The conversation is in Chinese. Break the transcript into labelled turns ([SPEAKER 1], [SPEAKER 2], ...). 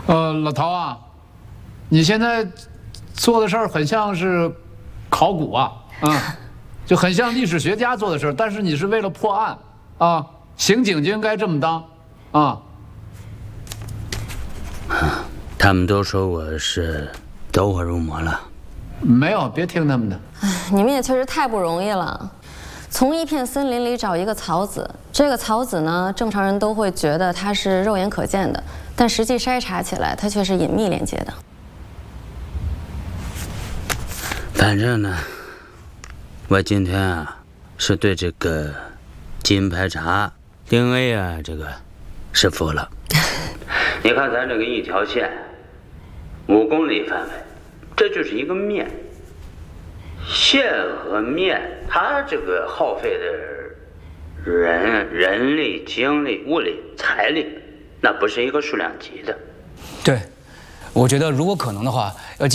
[SPEAKER 1] 老陶啊，你现在做的事儿很像是考古啊，就很像历史学家做的事儿，但是你是为了破案啊，刑警就应该这么当啊。
[SPEAKER 2] 他们都说我是走火入魔了。
[SPEAKER 1] 没有，别听他们的。
[SPEAKER 3] 你们也确实太不容易了。从一片森林里找一个草籽，这个草籽呢，正常人都会觉得它是肉眼可见的，但实际筛查起来，它却是隐秘连接的。
[SPEAKER 2] 反正呢，我今天啊，是对这个金牌茶 DNA 啊，这个是服了。你看咱这个一条线，5公里范围，这就是一个面。线和面，它这个耗费的人力、精力、物力、财力，那不是一个数量级的。
[SPEAKER 4] 对，我觉得如果可能的话，要